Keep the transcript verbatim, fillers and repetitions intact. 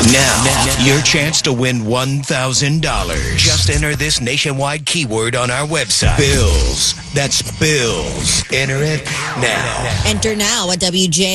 Now, your chance to win one thousand dollars. Just enter this nationwide keyword on our website. Bills. That's bills. Enter it now. Enter now at W J